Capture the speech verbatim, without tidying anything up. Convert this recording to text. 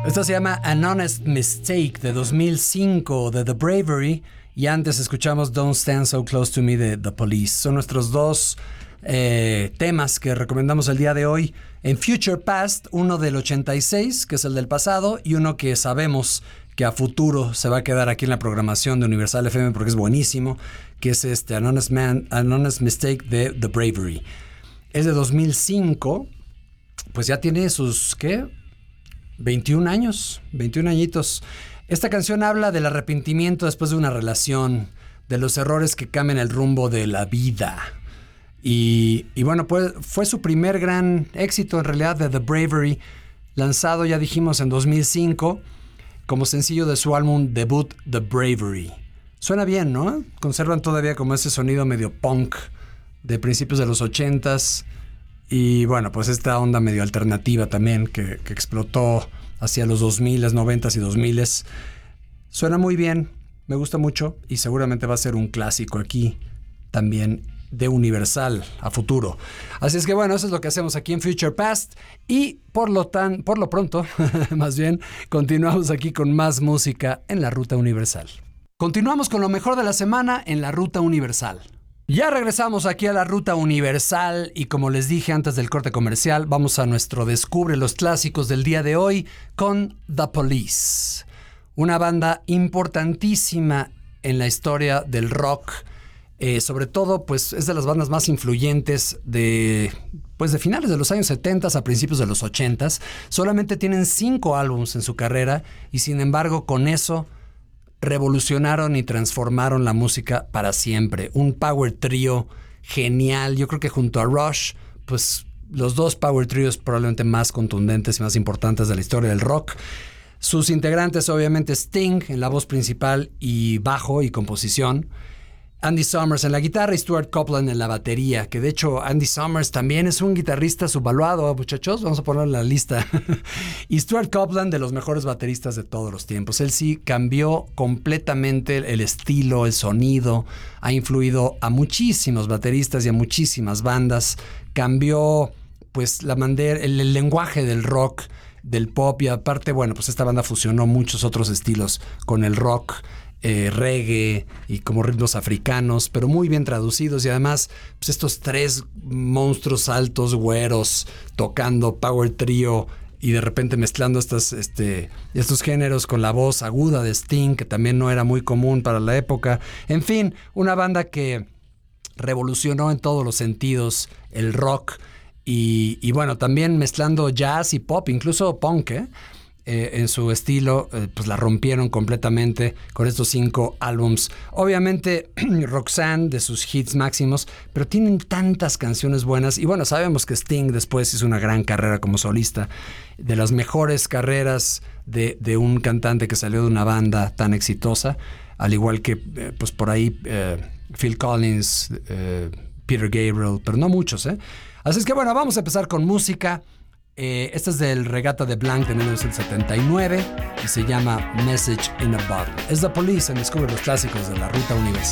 Esto se llama An Honest Mistake de dos mil cinco de The Bravery, y antes escuchamos Don't Stand So Close to Me de The Police. Son nuestros dos eh, temas que recomendamos el día de hoy. En Future Past, uno del ochenta y seis, que es el del pasado, y uno que sabemos que a futuro se va a quedar aquí en la programación de Universal F M porque es buenísimo, que es este An Honest, Man, An Honest Mistake de The Bravery. Es de dos mil cinco, pues ya tiene sus, ¿qué? veintiún años, veintiún añitos. Esta canción habla del arrepentimiento después de una relación, de los errores que cambian el rumbo de la vida. Y, y bueno, pues fue su primer gran éxito en realidad de The Bravery, lanzado, ya dijimos, en dos mil cinco, como sencillo de su álbum debut The Bravery. Suena bien, ¿no? Conservan todavía como ese sonido medio punk de principios de los ochentas. Y bueno, pues esta onda medio alternativa también que, que explotó hacia los dos mil, noventas y dos mil. Suena muy bien, me gusta mucho y seguramente va a ser un clásico aquí también de Universal a futuro. Así es que bueno, eso es lo que hacemos aquí en Future Past y por lo, tan, por lo pronto, más bien, continuamos aquí con más música en la Ruta Universal. Continuamos con lo mejor de la semana en la Ruta Universal. Ya regresamos aquí a la Ruta Universal y como les dije antes del corte comercial, vamos a nuestro Descubre los Clásicos del día de hoy con The Police, una banda importantísima en la historia del rock, eh, sobre todo pues es de las bandas más influyentes de, pues, de finales de los años setenta a principios de los ochenta. Solamente tienen cinco álbumes en su carrera y sin embargo con eso revolucionaron y transformaron la música para siempre. Un power trio genial. Yo creo que junto a Rush, pues los dos power trios probablemente más contundentes y más importantes de la historia del rock. Sus integrantes, obviamente, Sting en la voz principal y bajo y composición. Andy Summers en la guitarra y Stuart Copeland en la batería, que de hecho Andy Summers también es un guitarrista subvaluado, muchachos, vamos a ponerlo en la lista. Y Stuart Copeland, de los mejores bateristas de todos los tiempos. Él sí cambió completamente el estilo, el sonido, ha influido a muchísimos bateristas y a muchísimas bandas, cambió pues la manera, el, el lenguaje del rock, del pop, y aparte, bueno, pues esta banda fusionó muchos otros estilos con el rock, Eh, reggae y como ritmos africanos, pero muy bien traducidos, y además pues estos tres monstruos altos, güeros, tocando power trio y de repente mezclando estas, este, estos géneros con la voz aguda de Sting, que también no era muy común para la época. En fin, una banda que revolucionó en todos los sentidos el rock y, y bueno, también mezclando jazz y pop, incluso punk, ¿eh? Eh, en su estilo, eh, pues la rompieron completamente con estos cinco álbums. Obviamente Roxanne de sus hits máximos, pero tienen tantas canciones buenas. Y bueno, sabemos que Sting después hizo una gran carrera como solista, de las mejores carreras de, de un cantante que salió de una banda tan exitosa, al igual que eh, pues por ahí eh, Phil Collins, eh, Peter Gabriel, pero no muchos, ¿eh? Así es que bueno, vamos a empezar con música. Eh, esta es del Regatta de Blanc de mil novecientos setenta y nueve y se llama Message in a Bottle. Es The Police en Descubre los Clásicos de la Ruta Universal.